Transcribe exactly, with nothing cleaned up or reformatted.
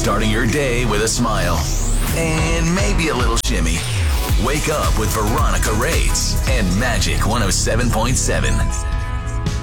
starting your day with a smile and maybe a little shimmy. Wake up with Veronica Rades and Magic one oh seven point seven.